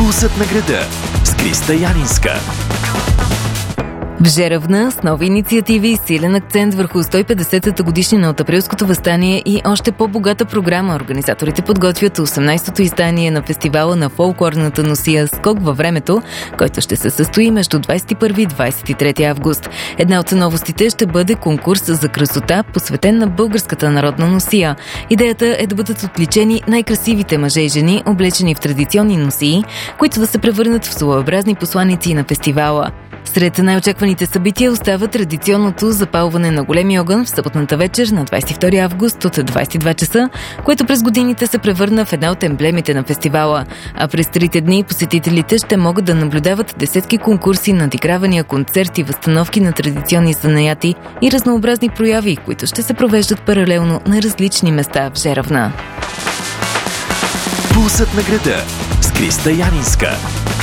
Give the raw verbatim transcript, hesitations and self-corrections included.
Пулсът на града с Криста Янинска. В Жеравна с нови инициативи, силен акцент върху сто и петдесетата годишнина от Априлското въстание и още по-богата програма, организаторите подготвят осемнайсетото издание на фестивала на фолклорната носия "Скок във времето", който ще се състои между двайсет и първи и двайсет и трети август. Една от новостите ще бъде конкурс за красота, посветен на българската народна носия. Идеята е да бъдат отличени най-красивите мъже и жени, облечени в традиционни носии, които да се превърнат в своеобразни посланици на фестивала. Сред най-очакваните събития остава традиционното запалване на големи огън в съботната вечер на двайсет и втори август от двайсет и два часа, което през годините се превърна в една от емблемите на фестивала. А през трите дни посетителите ще могат да наблюдават десетки конкурси, надигравания, концерти, възстановки на традиционни занаяти и разнообразни прояви, които ще се провеждат паралелно на различни места в Жеравна. Пулсът на града с Криста Янинска.